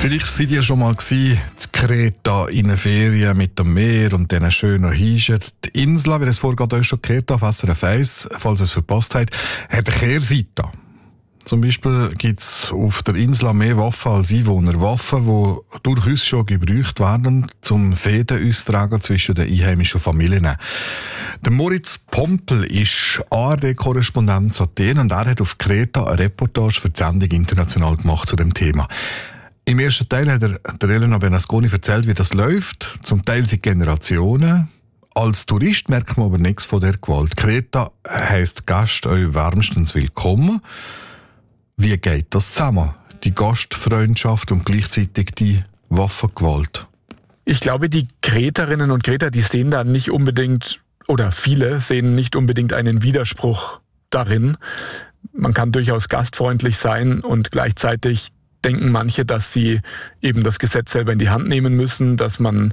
Vielleicht seid ihr schon mal in Kreta in einer Ferien mit dem Meer und diesen schönen Häusern. Die Insel, wie das vorgeht, euch schon gehört auf SRF 1, falls ihr es verpasst habt, hat eine Kehrseite. Zum Beispiel gibt es auf der Insel mehr Waffen als Einwohner. Waffen, die durchaus schon gebraucht werden, zum Fäden austragen zwischen den einheimischen Familien. Der Moritz Pompel ist ARD-Korrespondent zu Athen und er hat auf Kreta eine Reportage für die Sendung international gemacht zu dem Thema. Im ersten Teil hat er der Elena Bernasconi erzählt, wie das läuft. Zum Teil sind Generationen. Als Tourist merkt man aber nichts von der Gewalt. Kreta heisst Gast euch wärmstens willkommen. Wie geht das zusammen? Die Gastfreundschaft und gleichzeitig die Waffengewalt? Ich glaube, die Kreterinnen und Kreter, die sehen da nicht unbedingt, oder viele sehen nicht unbedingt einen Widerspruch darin. Man kann durchaus gastfreundlich sein und gleichzeitig denken manche, dass sie eben das Gesetz selber in die Hand nehmen müssen, dass man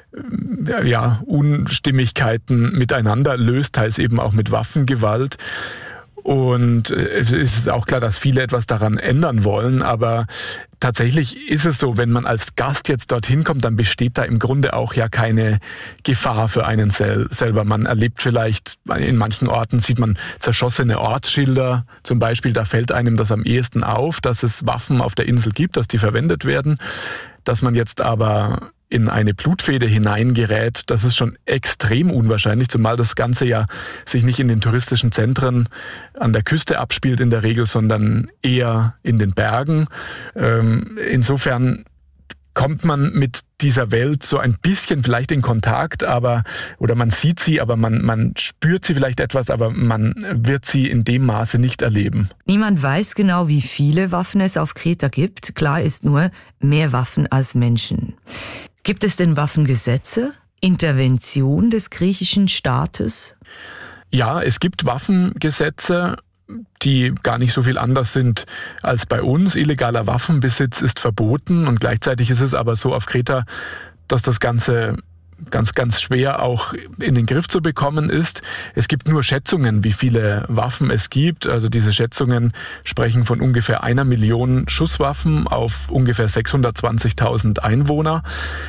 Unstimmigkeiten miteinander löst, teils eben auch mit Waffengewalt. Und es ist auch klar, dass viele etwas daran ändern wollen, aber tatsächlich ist es so, wenn man als Gast jetzt dorthin kommt, dann besteht da im Grunde auch ja keine Gefahr für einen selber. Man erlebt vielleicht, in manchen Orten sieht man zerschossene Ortsschilder, zum Beispiel, da fällt einem das am ehesten auf, dass es Waffen auf der Insel gibt, dass die verwendet werden, dass man jetzt aber in eine Blutfehde hineingerät, das ist schon extrem unwahrscheinlich, zumal das Ganze ja sich nicht in den touristischen Zentren an der Küste abspielt in der Regel, sondern eher in den Bergen. Insofern kommt man mit dieser Welt so ein bisschen vielleicht in Kontakt, oder man sieht sie, aber man spürt sie vielleicht etwas, aber man wird sie in dem Maße nicht erleben. Niemand weiß genau, wie viele Waffen es auf Kreta gibt. Klar ist nur, mehr Waffen als Menschen. Gibt es denn Waffengesetze? Intervention des griechischen Staates? Ja, es gibt Waffengesetze, die gar nicht so viel anders sind als bei uns. Illegaler Waffenbesitz ist verboten und gleichzeitig ist es aber so auf Kreta, dass das Ganze ganz schwer auch in den Griff zu bekommen ist. Es gibt nur Schätzungen, wie viele Waffen es gibt. Also diese Schätzungen sprechen von ungefähr 1 Million Schusswaffen auf ungefähr 620.000 Einwohner.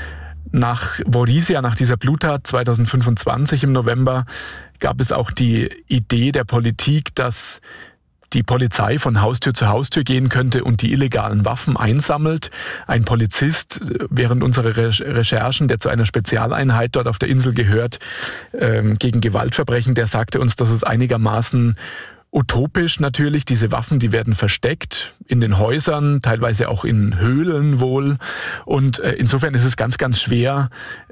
Nach Vorissia, nach dieser Bluttat 2025 im November, gab es auch die Idee der Politik, dass die Polizei von Haustür zu Haustür gehen könnte und die illegalen Waffen einsammelt. Ein Polizist während unserer Recherchen, der zu einer Spezialeinheit dort auf der Insel gehört, gegen Gewaltverbrechen, der sagte uns, dass es einigermaßen utopisch natürlich, diese Waffen, die werden versteckt in den Häusern, teilweise auch in Höhlen wohl. Und insofern ist es ganz schwer,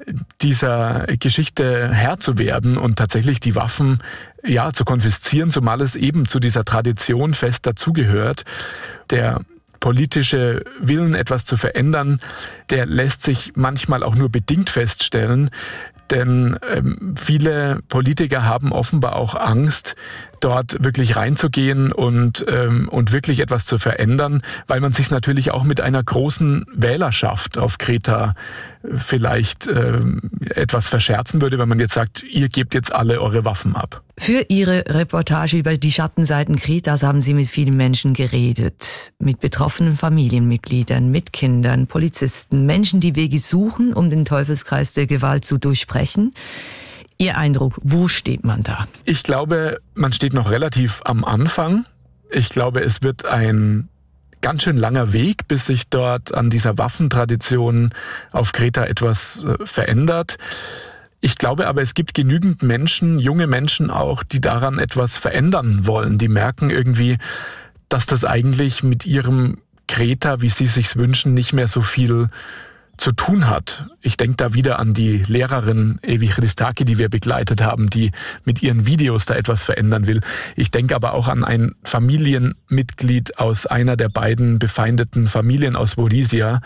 dieser Geschichte Herr zu werden und tatsächlich die Waffen zu konfiszieren, zumal es eben zu dieser Tradition fest dazugehört. Der politische Willen, etwas zu verändern, der lässt sich manchmal auch nur bedingt feststellen. Denn viele Politiker haben offenbar auch Angst, dort wirklich reinzugehen und wirklich etwas zu verändern, weil man sich natürlich auch mit einer großen Wählerschaft auf Kreta vielleicht etwas verscherzen würde, wenn man jetzt sagt, ihr gebt jetzt alle eure Waffen ab. Für Ihre Reportage über die Schattenseiten Kretas haben Sie mit vielen Menschen geredet. Mit betroffenen Familienmitgliedern, mit Kindern, Polizisten, Menschen, die Wege suchen, um den Teufelskreis der Gewalt zu durchbrechen. Ihr Eindruck, wo steht man da? Ich glaube, man steht noch relativ am Anfang. Ich glaube, es wird ein ganz schön langer Weg, bis sich dort an dieser Waffentradition auf Kreta etwas verändert. Ich glaube aber, es gibt genügend Menschen, junge Menschen auch, die daran etwas verändern wollen. Die merken irgendwie, dass das eigentlich mit ihrem Kreta, wie sie es sich wünschen, nicht mehr so viel zu tun hat. Ich denke da wieder an die Lehrerin Evi Christaki, die wir begleitet haben, die mit ihren Videos da etwas verändern will. Ich denke aber auch an ein Familienmitglied aus einer der beiden befeindeten Familien aus Vorissia,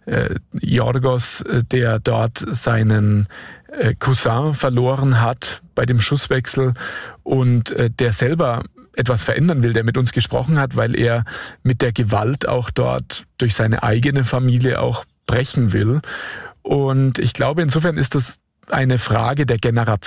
Yorgos, der dort seinen Cousin verloren hat bei dem Schusswechsel und der selber etwas verändern will, der mit uns gesprochen hat, weil er mit der Gewalt auch dort durch seine eigene Familie auch brechen will. Und ich glaube, insofern ist das eine Frage der Generation.